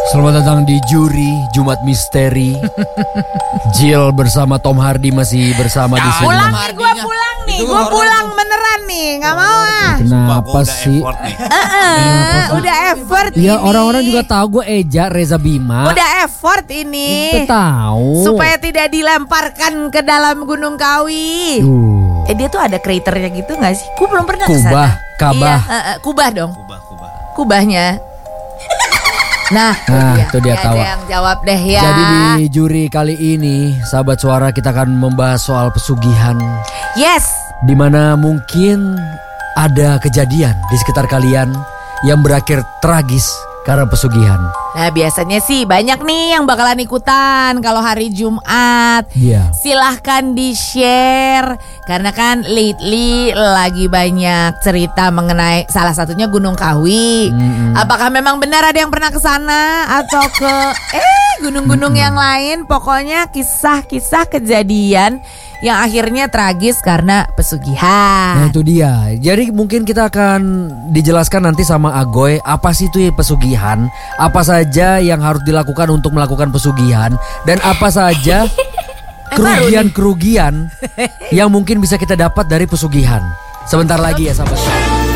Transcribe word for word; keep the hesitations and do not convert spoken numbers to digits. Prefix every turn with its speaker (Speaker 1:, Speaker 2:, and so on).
Speaker 1: Selamat datang di Juri Jumat Misteri. Jill bersama Tom Hardy masih bersama di sini.
Speaker 2: Pulang nih, gue pulang nih, gue pulang beneran nih, nggak mau ah.
Speaker 1: Kenapa sih?
Speaker 2: Uh-uh, udah effort
Speaker 1: ya,
Speaker 2: ini.
Speaker 1: orang-orang juga tahu gue Eja Reza Bima.
Speaker 2: Udah effort ini.
Speaker 1: Kita tahu.
Speaker 2: Supaya tidak dilemparkan ke dalam Gunung Kawi.
Speaker 1: Duh.
Speaker 2: Eh dia tuh ada kraternya gitu nggak sih? Gue belum pernah
Speaker 1: Kubah,
Speaker 2: kesana.
Speaker 1: Kabah.
Speaker 2: Iya, uh, uh, Kubah dong.
Speaker 3: Kubah, kubah.
Speaker 2: Kubahnya. Nah,
Speaker 1: Nah, itu dia
Speaker 2: Ya,
Speaker 1: tahu.
Speaker 2: ada yang jawab deh ya.
Speaker 1: Jadi di juri kali ini, sahabat suara, kita akan membahas soal pesugihan.
Speaker 2: Yes.
Speaker 1: Di mana mungkin ada kejadian di sekitar kalian yang berakhir tragis karena pesugihan.
Speaker 2: Nah biasanya sih banyak nih yang bakalan ikutan kalau hari Jumat.
Speaker 1: Iya.
Speaker 2: Silahkan di-share. Karena kan lately lagi banyak cerita mengenai salah satunya Gunung Kawi.
Speaker 1: Mm-mm.
Speaker 2: Apakah memang benar ada yang pernah ke sana atau ke eh gunung-gunung yang lain? Pokoknya kisah-kisah kejadian yang akhirnya tragis karena pesugihan.
Speaker 1: Nah itu dia. Jadi mungkin kita akan dijelaskan nanti sama Agoy apa sih itu ya pesugihan, apa saja yang harus dilakukan untuk melakukan pesugihan, dan apa saja kerugian-kerugian yang mungkin bisa kita dapat dari pesugihan. Sebentar lagi ya sahabat.